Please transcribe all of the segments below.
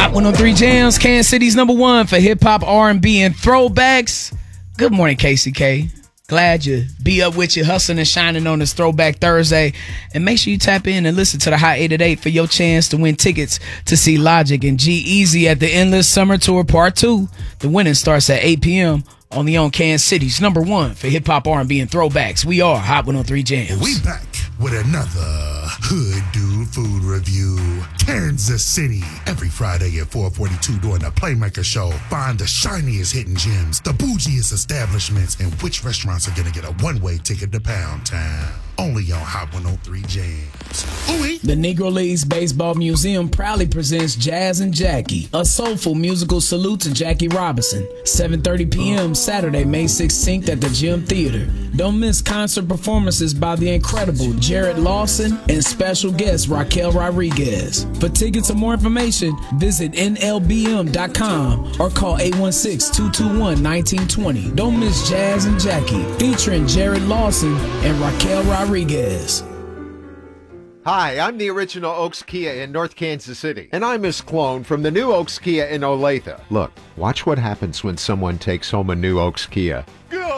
Hot 103 Jams, Kansas City's number one for hip hop, R&B, and throwbacks. Good morning, KCK. Glad you be up with you, hustling and shining on this Throwback Thursday. And make sure you tap in and listen to the Hot 8 at 8 for your chance to win tickets to see Logic and G-Eazy at the Endless Summer Tour Part 2. The winning starts at 8 p.m. only on Kansas City's number one for hip hop, R&B, and throwbacks. We are Hot 103 Jams. We back with another Hood Dude Food Review. Kansas City. Every Friday at 4:42 during the Playmaker Show. Find the shiniest hidden gems, the bougiest establishments, and which restaurants are going to get a one-way ticket to Pound Town. Only on Hot 103 Jams. Ooh-wee. The Negro Leagues Baseball Museum proudly presents Jazz and Jackie, a soulful musical salute to Jackie Robinson. 7:30 p.m. Saturday, May 16th at the Gym Theater. Don't miss concert performances by the incredible Jared Lawson and special guest Raquel Rodriguez. For tickets or more information, visit nlbm.com or call 816-221-1920. Don't miss Jazz and Jackie, featuring Jared Lawson and Raquel Rodriguez. Hi, I'm the original Oaks Kia in North Kansas City, and I'm Miss Clone from the new Oaks Kia in Olathe. Look, watch what happens when someone takes home a new Oaks Kia. Go!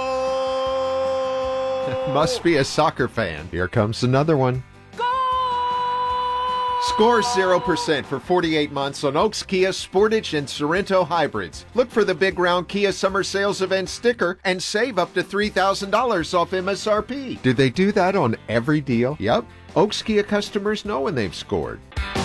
Must be a soccer fan. Here comes another one. Score 0% for 48 months on Oaks Kia Sportage and Sorento hybrids. Look for the Big Round Kia Summer Sales Event sticker and save up to $3,000 off MSRP. Do they do that on every deal? Yep. Oaks Kia customers know when they've scored.